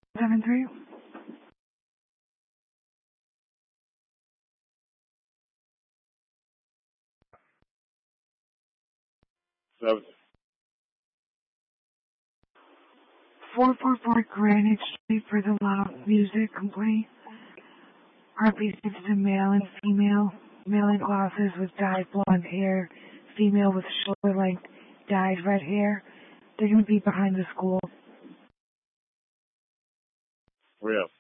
7-3. Seven. 444 Granite Street for the loud music complaint. RP Simpson, male and female. Male in glasses with dyed blonde hair. Female with shoulder length dyed red hair. They're going to be behind the school. Real.